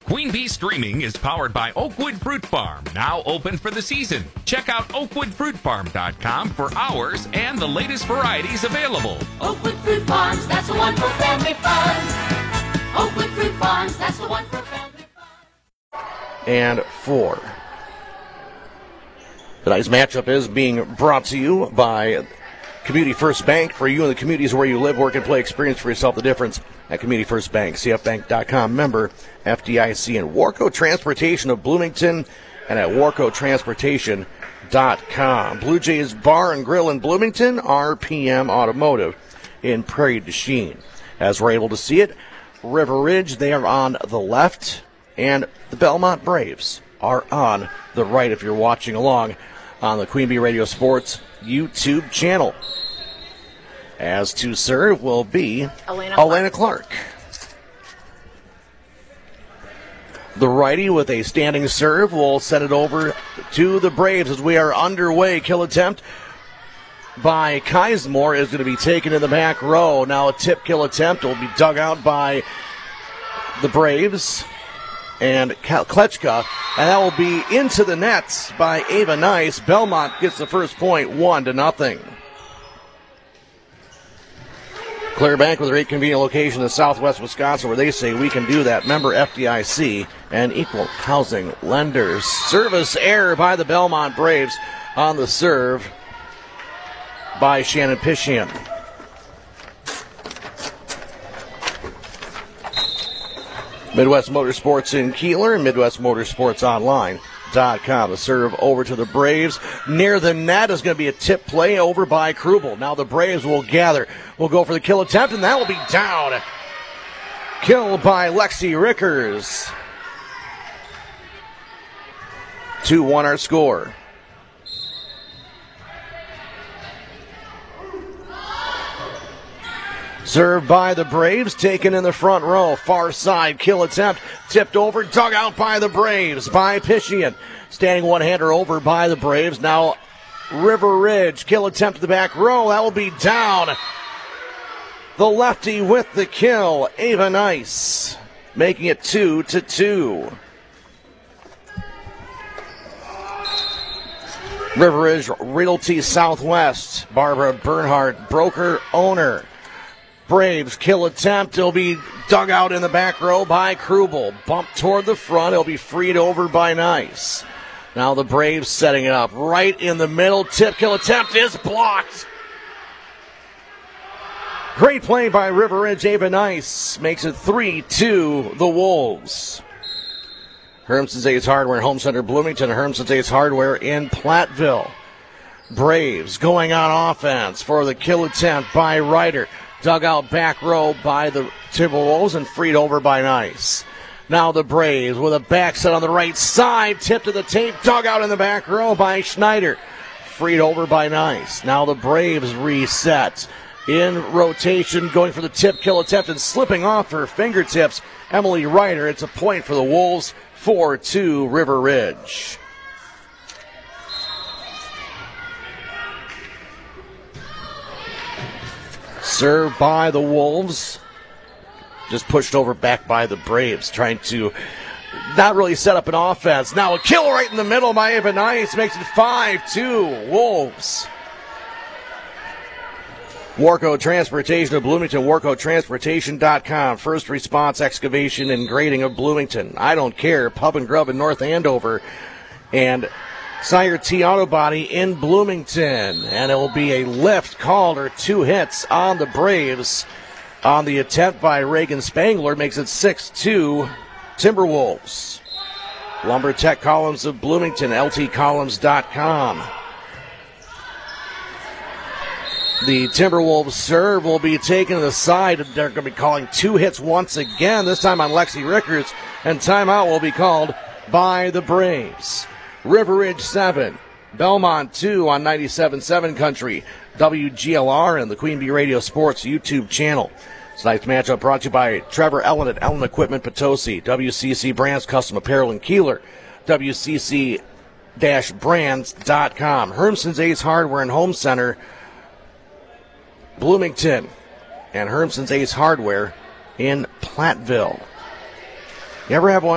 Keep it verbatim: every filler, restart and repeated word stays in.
Queen Bee Streaming is powered by Oakwood Fruit Farm, now open for the season. Check out oakwood fruit farm dot com for hours and the latest varieties available. Oakwood Fruit Farms, that's the one for family fun. Oakwood Fruit Farms, that's the one for family fun. And four. Tonight's matchup is being brought to you by Community First Bank. For you and the communities where you live, work, and play, experience for yourself the difference at Community First Bank. C F bank dot com, member F D I C, and Warco Transportation of Bloomington, and at warco transportation dot com. Blue Jays Bar and Grill in Bloomington, R P M Automotive in Prairie du Chien. As we're able to see it, River Ridge, they are on the left, and the Belmont Braves are on the right if you're watching along on the Queen Bee Radio Sports YouTube channel. As to serve will be Elena, Elena Clark. The righty with a standing serve will send it over to the Braves as we are underway. Kill attempt by Keismore is going to be taken in the back row. Now a tip kill attempt will be dug out by the Braves and Kletchka, and that will be into the nets by Ava Nice. Belmont gets the first point, one to nothing. Clearbank with a great convenient location in southwest Wisconsin where they say we can do that. Member F D I C and equal housing lenders. Service error by the Belmont Braves on the serve by Shannon Pishian. Midwest Motorsports in Keeler and Midwest Motorsports Online dot com. The serve over to the Braves. Near the net is going to be a tip play over by Krubel. Now the Braves will gather. Will go for the kill attempt, and that will be down. Kill by Lexi Rickers. two one our score. Served by the Braves, taken in the front row. Far side, kill attempt, tipped over, dug out by the Braves, by Pishian. Standing one-hander over by the Braves. Now River Ridge, kill attempt to the back row. That will be down. The lefty with the kill, Ava Nice, making it two to two. River Ridge Realty Southwest, Barbara Bernhardt, broker owner. Braves kill attempt. It'll be dug out in the back row by Krubel. Bump toward the front. It'll be freed over by Nice. Now the Braves setting it up right in the middle. Tip kill attempt is blocked. Great play by River Ridge. Ava Nice makes it three two the Wolves. Hermson's Ace Hardware and Home Center Bloomington. Hermson's Ace Hardware in Platteville. Braves going on offense for the kill attempt by Ryder. Dug out back row by the Timberwolves and freed over by Nice. Now the Braves with a back set on the right side. Tip to the tape. Dug out in the back row by Schneider. Freed over by Nice. Now the Braves reset. In rotation, going for the tip kill attempt and slipping off her fingertips. Emily Ryder. It's a point for the Wolves. four two River Ridge. Served by the Wolves. Just pushed over back by the Braves, trying to not really set up an offense. Now a kill right in the middle by Ava Nice makes it five two Wolves. Warco Transportation of Bloomington, warco transportation dot com. First response excavation and grading of Bloomington. I don't care. Pub and Grub in North Andover. And Sire T Auto Body in Bloomington. And it will be a lift called, or two hits on the Braves on the attempt by Reagan Spangler. Makes it six two Timberwolves. Lumber Tech Columns of Bloomington, L T columns dot com. The Timberwolves serve will be taken to the side. They're going to be calling two hits once again, this time on Lexi Rickers, and timeout will be called by the Braves. River Ridge seven, Belmont two on ninety-seven point seven Country, W G L R, and the Queen Bee Radio Sports YouTube channel. Tonight's matchup brought to you by Trevor Ellen at Ellen Equipment Potosi, W C C Brands Custom Apparel in Keeler, W C C brands dot com, Hermson's Ace Hardware and Home Center, Bloomington, and Hermson's Ace Hardware in Platteville. You ever have one